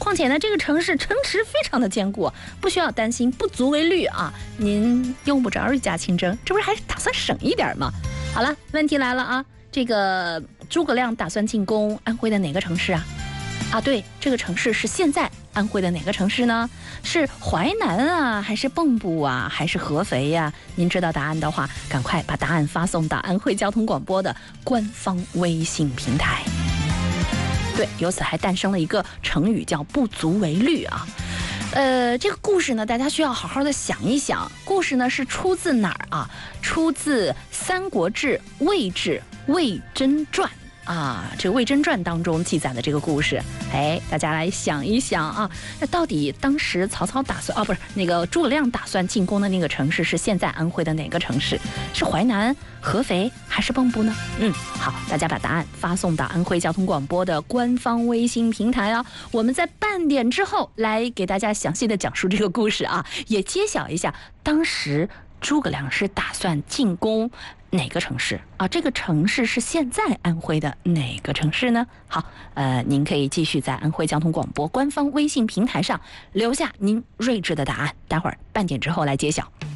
况且呢，这个城池非常的坚固，不需要担心不足为虑啊。您用不着御驾亲征，这不是还打算省一点吗？好了，问题来了啊，这个诸葛亮打算进攻安徽的哪个城市啊？啊，对，这个城市是现在安徽的哪个城市呢？是淮南啊，还是蚌埠啊，还是合肥呀？您知道答案的话，赶快把答案发送到安徽交通广播的官方微信平台。对，由此还诞生了一个成语叫不足为虑啊。这个故事呢，大家需要好好的想一想。故事呢是出自哪儿啊？出自《三国志·魏志·魏征传》啊，这个《魏征传》当中记载的这个故事。哎，大家来想一想啊，那到底当时曹操打算，不是那个诸葛亮打算进攻的那个城市是现在安徽的哪个城市？是淮南、合肥还是蚌埠呢？好，大家把答案发送到安徽交通广播的官方微信平台啊，我们在半点之后来给大家详细的讲述这个故事啊，也揭晓一下当时诸葛亮是打算进攻哪个城市啊？这个城市是现在安徽的哪个城市呢？好，您可以继续在安徽交通广播官方微信平台上留下您睿智的答案，待会儿半点之后来揭晓。